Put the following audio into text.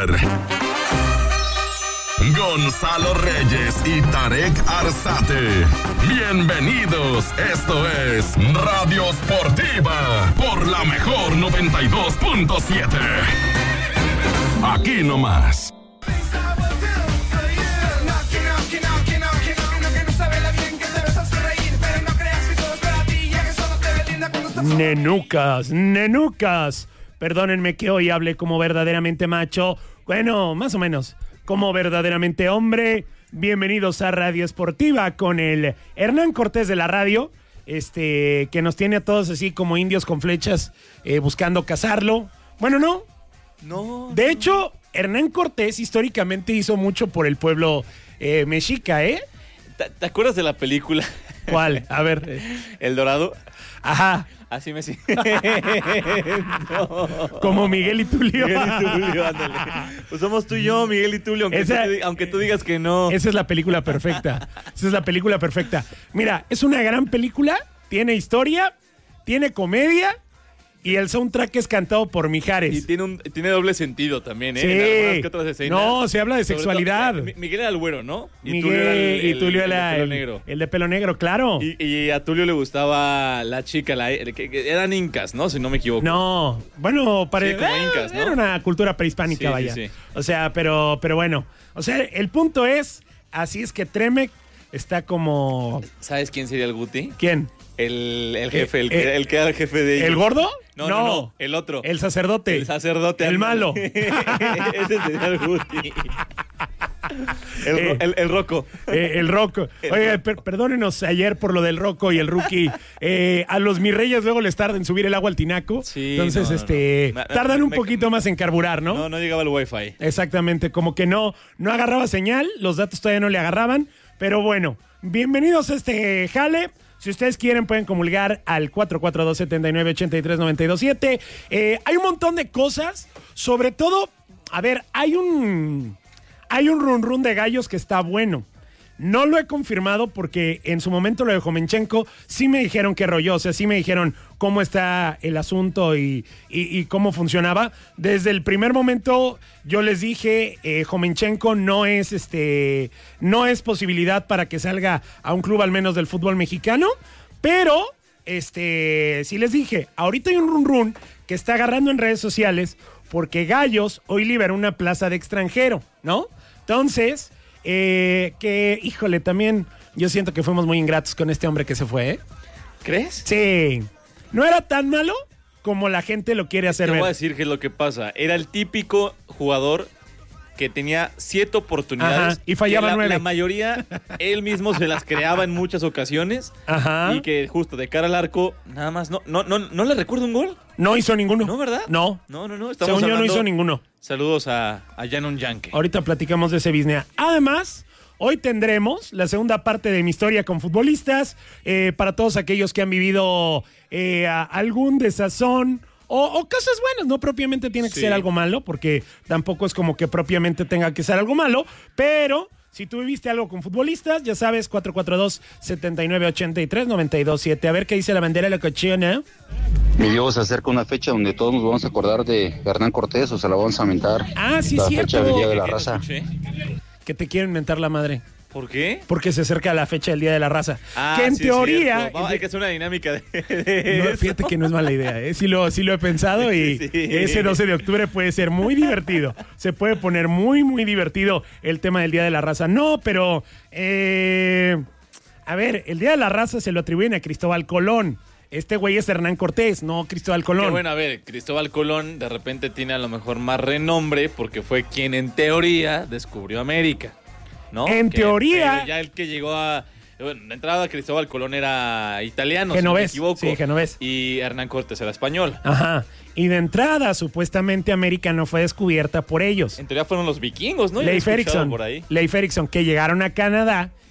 Boomer, Gonzalo Reyes y Tarek Arzate. Bienvenidos, esto es Radio Sportiva por la mejor 92.7. Aquí nomás. Nenucas. Perdónenme que hoy hable como verdaderamente macho. Bueno, más o menos, como verdaderamente hombre. Bienvenidos a Radio Esportiva con el Hernán Cortés de la radio, que nos tiene a todos así como indios con flechas buscando cazarlo. Bueno, no. De hecho, Hernán Cortés históricamente hizo mucho por el pueblo mexica, ¿eh? ¿Te acuerdas de la película? ¿Cuál? A ver. El Dorado. Ajá. Así me siento. No. Como Miguel y Tulio. Miguel y Tulio, ándale. Pues somos tú y yo, Miguel y Tulio, aunque tú digas que no. Esa es la película perfecta. Mira, es una gran película, tiene historia, tiene comedia y el soundtrack es cantado por Mijares. Y tiene doble sentido también, ¿eh? Sí. En algunas que otras escenas. No, se habla de sexualidad. Miguel era el güero, ¿no? Y Tulio era el de pelo negro. El de pelo negro, claro. Y a Tulio le gustaba la chica, que eran incas, ¿no? Si no me equivoco. No, bueno, como incas, ¿no? Era una cultura prehispánica, Sí, vaya. sí. O sea, pero bueno. O sea, el punto es, así es que Tremec está como... ¿Sabes quién sería el Guti? ¿Quién? El jefe, el que era el jefe de ellos. ¿El gordo? No, el otro. El sacerdote. El sacerdote. El malo. Ese sería el Guti. El Rocco. El Rocco. Oye, perdónenos ayer por lo del Rocco y el Rookie. A los mis reyes luego les tarda en subir el agua al tinaco. Sí, entonces, tardan un poquito más en carburar, ¿no? No llegaba el Wi-Fi. Exactamente, como que no agarraba señal, los datos todavía no le agarraban, pero bueno, bienvenidos a este jale. Si ustedes quieren, pueden comulgar al 442-79-83-92-7. Hay un montón de cosas, sobre todo, a ver, hay un run run de gallos que está bueno. No lo he confirmado porque en su momento lo de Jomenchenko sí me dijeron qué rollo, o sea, sí me dijeron cómo está el asunto y cómo funcionaba. Desde el primer momento yo les dije, Jomenchenko no es posibilidad para que salga a un club al menos del fútbol mexicano, pero sí les dije, ahorita hay un run run que está agarrando en redes sociales porque Gallos hoy liberó una plaza de extranjero, ¿no? Entonces, híjole, también yo siento que fuimos muy ingratos con este hombre que se fue, ¿eh? ¿Crees? Sí. No era tan malo como la gente lo quiere hacer ver. Te voy a decir qué es lo que pasa. Era el típico jugador que tenía 7 oportunidades. Ajá, y fallaba 9. La mayoría, él mismo se las creaba en muchas ocasiones. Ajá. Y que justo de cara al arco, nada más, ¿no le recuerdo un gol? No hizo ninguno. ¿No, verdad? No. No. Según yo no hizo ninguno. Saludos a Janon Yankee. Ahorita platicamos de ese business. Además, hoy tendremos la segunda parte de mi historia con futbolistas. Para todos aquellos que han vivido algún desazón o cosas buenas. No propiamente tiene que ser algo malo, porque tampoco es como que propiamente tenga que ser algo malo, pero... Si tú viviste algo con futbolistas, ya sabes, 442-7983-927. A ver qué dice la bandera de la cochina. Mi Dios, se acerca una fecha donde todos nos vamos a acordar de Hernán Cortés, o se la vamos a mentar. Ah, sí, la cierto. fecha del Día de la Raza. Que te quieren mentar la madre. ¿Por qué? Porque se acerca la fecha del Día de la Raza. Que en teoría... Hay que hacer una dinámica de no, fíjate que no es mala idea, ¿eh? Sí lo he pensado y ese 12 de octubre puede ser muy divertido. Se puede poner muy, muy divertido el tema del Día de la Raza. No, pero... a ver, el Día de la Raza se lo atribuyen a Cristóbal Colón. Este güey es Hernán Cortés, no Cristóbal Colón. Que bueno, a ver, Cristóbal Colón de repente tiene a lo mejor más renombre porque fue quien en teoría descubrió América. ¿No? En teoría... Pero ya el que llegó a... Bueno, de entrada Cristóbal Colón era italiano, genovés, si no me equivoco. Sí, genovés. Y Hernán Cortés era español. Ajá. Y de entrada, supuestamente, América no fue descubierta por ellos. En teoría fueron los vikingos, ¿no? Leif Erikson, que llegaron a Canadá